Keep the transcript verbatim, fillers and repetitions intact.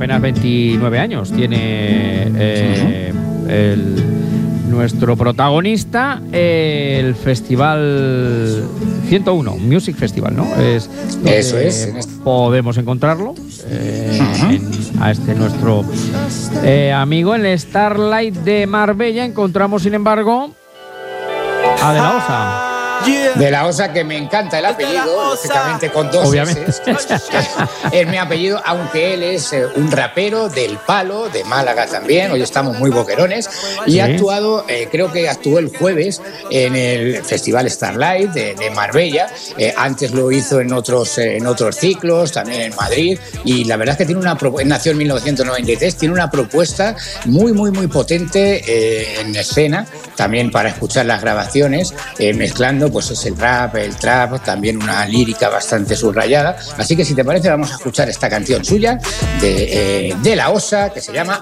apenas veintinueve años tiene eh, uh-huh. el, nuestro protagonista, eh, el Festival ciento uno, Music Festival, ¿no? Es Eso es. Podemos encontrarlo eh, uh-huh. en, a este nuestro eh, amigo en el Starlight de Marbella. Encontramos, sin embargo, a De La Osa. De La Osa, que me encanta el apellido, lógicamente con dos Obviamente. S. Es mi apellido, aunque él es un rapero del Palo, de Málaga también. Hoy estamos muy boquerones. Y sí. ha actuado, eh, creo que actuó el jueves en el Festival Starlight de, de Marbella. Eh, antes lo hizo en otros, eh, en otros ciclos, también en Madrid. Y la verdad es que tiene una nació en mil novecientos noventa y tres, tiene una propuesta muy, muy, muy potente eh, en escena, también para escuchar las grabaciones, eh, mezclando pues es el rap, el trap, también una lírica bastante subrayada. Así que si te parece vamos a escuchar esta canción suya de, eh, de La Osa, que se llama